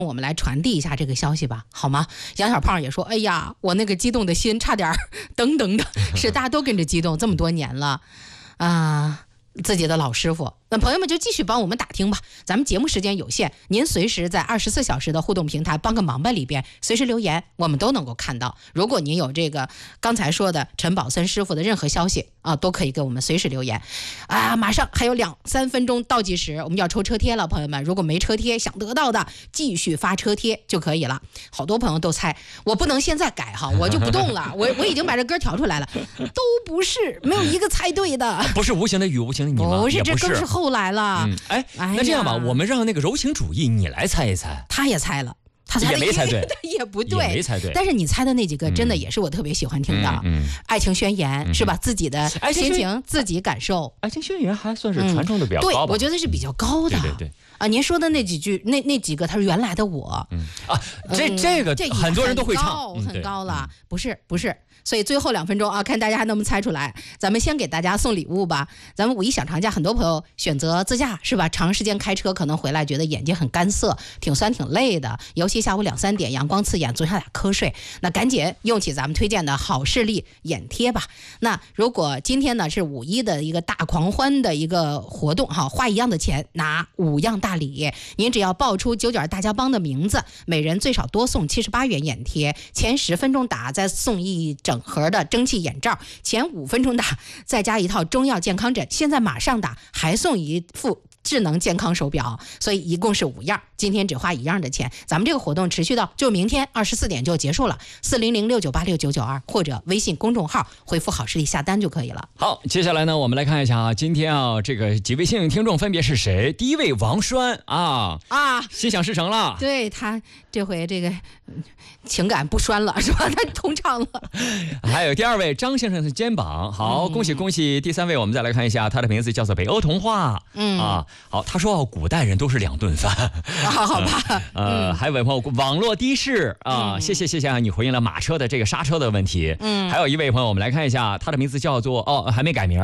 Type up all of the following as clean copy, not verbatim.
我们来传递一下这个消息吧，好吗？杨小胖也说，哎呀，我那个激动的心差点噔噔的，是大家都跟着激动，这么多年了自己的老师傅。那朋友们就继续帮我们打听吧，咱们节目时间有限，您随时在24小时的互动平台帮个忙吧里边随时留言，我们都能够看到。如果您有这个刚才说的陈宝森师傅的任何消息都可以给我们随时留言马上还有2-3分钟倒计时，我们要抽车贴了，朋友们，如果没车贴想得到的继续发车贴就可以了。好多朋友都猜我不能现在改哈，我就不动了我已经把这歌调出来了，都不是，没有一个猜对的。 不是无形的雨，无形的你吗？ 不是，这更是后来了。 那这样吧，我们让那个柔情主义你来猜一猜。 他也猜了，他猜的也没猜对， 也不对， 也没猜对。 但是你猜的那几个真的也是我特别喜欢听的。爱情宣言是吧？自己的心情自己感受。 爱情宣言还算是传承的比较高吧？ 对，我觉得是比较高的。 对您说的那几句，那几个，他是原来的我。 这个很多人都会唱， 很高了。不是。所以最后2分钟看大家还能不能猜出来。咱们先给大家送礼物吧。咱们5一小长假，很多朋友选择自驾是吧？长时间开车可能回来觉得眼睛很干涩，挺酸挺累的，尤其下午2-3点阳光刺眼，总想打瞌睡，那赶紧用起咱们推荐的好视力眼贴吧。那如果今天呢是5一的一个大狂欢的一个活动花一样的钱拿5样大礼，您只要报出九大家帮的名字，每人最少多送78元眼贴，前10分钟打再送一整盒的蒸汽眼罩，前5分钟打再加一套中药健康枕，现在马上打还送一副智能健康手表，所以一共是5样，今天只花1样的钱。咱们这个活动持续到就明天24点就结束了，40069869992或者微信公众号回复好视力下单就可以了。 好，接下来呢我们来看一下今天这个几位幸运听众分别是谁。第一位王栓心想事成了， 对，他这回这个情感不栓了是吧？他通畅了。 还有第2位张先生的肩膀，好，恭喜恭喜。第3位我们再来看一下，他的名字叫做北欧童话。好，他说古代人都是2顿饭。 好吧。 还有一位朋友网络的士谢谢你回应了马车的这个刹车的问题。还有一位朋友我们来看一下，他的名字叫做还没改名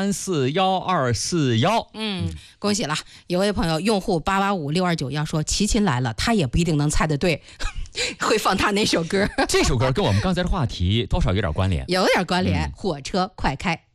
2341241。 恭喜了。有位朋友用户885629说齐秦来了，他也不一定能猜得对。会放他那首歌。 这首歌跟我们刚才的话题多少有点关联， 有点关联。火车快开。